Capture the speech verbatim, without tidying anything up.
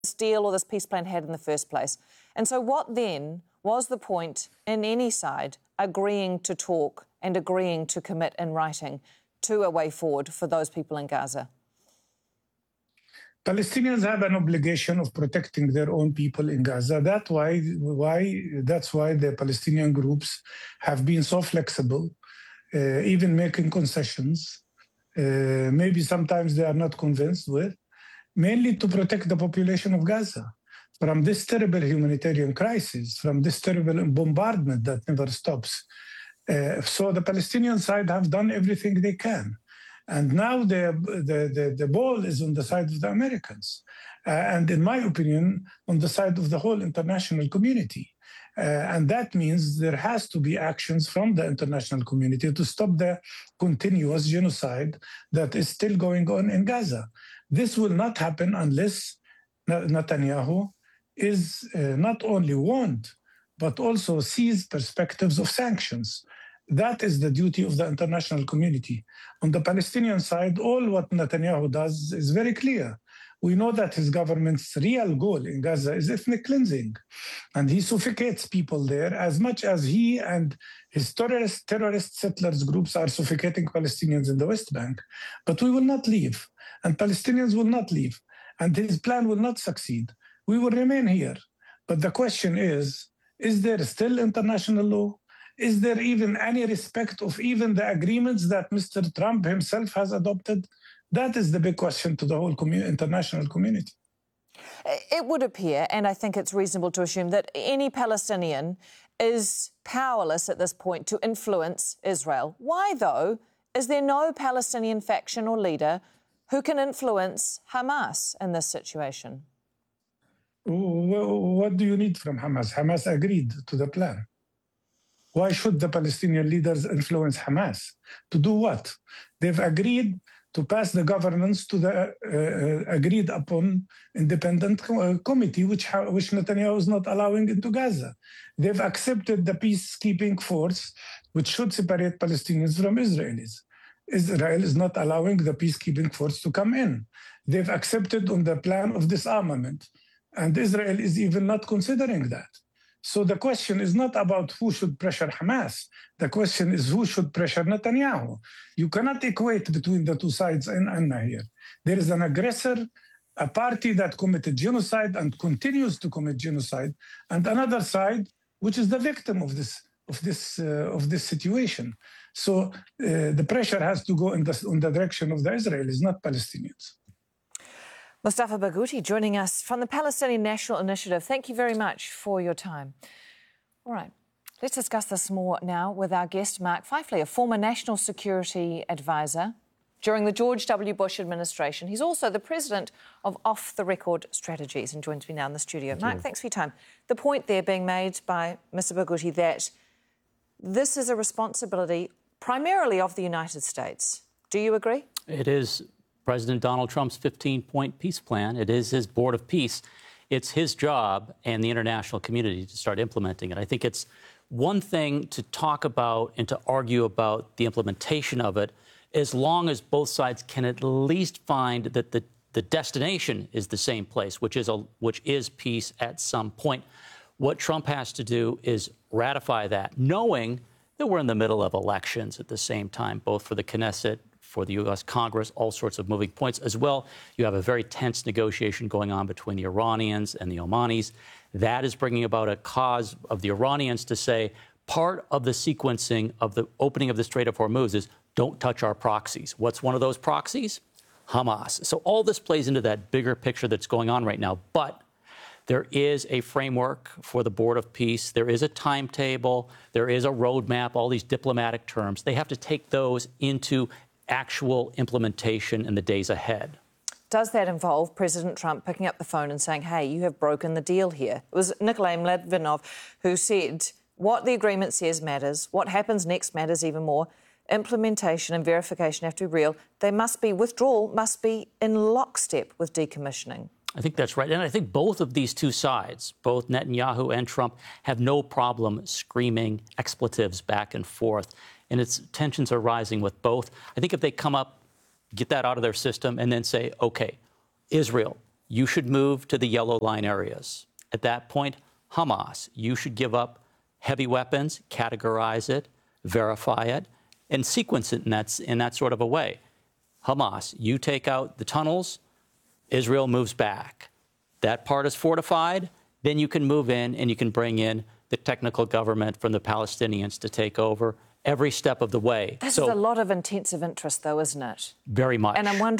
this deal or this peace plan had in the first place. And so what then was the point in any side agreeing to talk and agreeing to commit in writing to a way forward for those people in Gaza? Palestinians have an obligation of protecting their own people in Gaza. That's why, why, that's why the Palestinian groups have been so flexible, uh, even making concessions. Uh, maybe sometimes they are not convinced with, mainly to protect the population of Gaza from this terrible humanitarian crisis, from this terrible bombardment that never stops. Uh, so the Palestinian side have done everything they can. And now the, the, the, the ball is on the side of the Americans. Uh, and in my opinion, on the side of the whole international community. Uh, and that means there has to be actions from the international community to stop the continuous genocide that is still going on in Gaza. This will not happen unless Netanyahu is uh, not only warned, but also sees perspectives of sanctions. That is the duty of the international community. On the Palestinian side, all what Netanyahu does is very clear. We know that his government's real goal in Gaza is ethnic cleansing. And he suffocates people there as much as he and his terrorist, terrorist settlers groups are suffocating Palestinians in the West Bank. But we will not leave, and Palestinians will not leave, and his plan will not succeed. We will remain here. But the question is, is there still international law? Is there even any respect of even the agreements that Mister Trump himself has adopted? That is the big question to the whole community, international community. It would appear, and I think it's reasonable to assume, that any Palestinian is powerless at this point to influence Israel. Why, though, is there no Palestinian faction or leader who can influence Hamas in this situation? What do you need from Hamas? Hamas agreed to the plan. Why should the Palestinian leaders influence Hamas? To do what? They've agreed to pass the governance to the uh, agreed upon independent co- committee, which, ha- which Netanyahu is not allowing into Gaza. They've accepted the peacekeeping force, which should separate Palestinians from Israelis. Israel is not allowing the peacekeeping force to come in. They've accepted on the plan of disarmament, and Israel is even not considering that. So the question is not about who should pressure Hamas. The question is who should pressure Netanyahu. You cannot equate between the two sides in Anna here. There is an aggressor, a party that committed genocide and continues to commit genocide, and another side which is the victim of this of this uh, of this situation. So uh, the pressure has to go in the, in the direction of the Israelis, not Palestinians. Mustafa Barghouti joining us from the Palestinian National Initiative. Thank you very much for your time. All right, let's discuss this more now with our guest, Mark Feifley, a former national security advisor during the George W. Bush administration. He's also the president of Off the Record Strategies and joins me now in the studio. Thank Mark, you. Thanks for your time. The point there being made by Mister Barghouti that this is a responsibility primarily of the United States. Do you agree? It is President Donald Trump's fifteen-point peace plan. It is his board of peace. It's his job and the international community to start implementing it. I think it's one thing to talk about and to argue about the implementation of it, as long as both sides can at least find that the, the destination is the same place, which is a, which is peace at some point. What Trump has to do is ratify that, knowing that we're in the middle of elections at the same time, both for the Knesset, for the U S Congress, all sorts of moving points. As well, you have a very tense negotiation going on between the Iranians and the Omanis. That is bringing about a cause of the Iranians to say part of the sequencing of the opening of the Strait of Hormuz is don't touch our proxies. What's one of those proxies? Hamas. So all this plays into that bigger picture that's going on right now. But there is a framework for the Board of Peace. There is a timetable. There is a roadmap, all these diplomatic terms. They have to take those into actual implementation in the days ahead. Does that involve President Trump picking up the phone and saying, hey, you have broken the deal here? It was Nikolai Mladenov who said what the agreement says matters, what happens next matters even more. Implementation and verification have to be real. They must be, withdrawal must be in lockstep with decommissioning. I think that's right. And I think both of these two sides, both Netanyahu and Trump, have no problem screaming expletives back and forth. And its tensions are rising with both. I think if they come up, get that out of their system, and then say, OK, Israel, you should move to the yellow line areas. At that point, Hamas, you should give up heavy weapons, categorize it, verify it, and sequence it in that, in that sort of a way. Hamas, you take out the tunnels, Israel moves back. That part is fortified, then you can move in and you can bring in the technical government from the Palestinians to take over every step of the way. This so, is a lot of intensive interest, though, isn't it? Very much. And I'm wondering